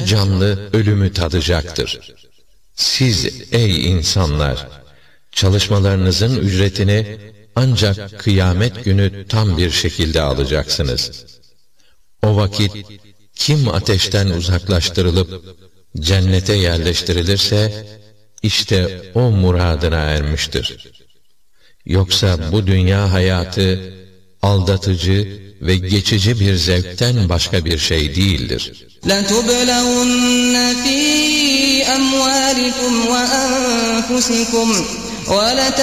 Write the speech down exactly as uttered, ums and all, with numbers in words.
her canlı ölümü tadacaktır. Siz ey insanlar, çalışmalarınızın ücretini ancak kıyamet günü tam bir şekilde alacaksınız. O vakit kim ateşten uzaklaştırılıp cennete yerleştirilirse, işte o muradına ermiştir. Yoksa bu dünya hayatı aldatıcı ve geçici bir zevkten başka bir şey değildir. لَتُبْلَوُنَّ فِي أَمْوَالِكُمْ وَأَنفُسِكُمْ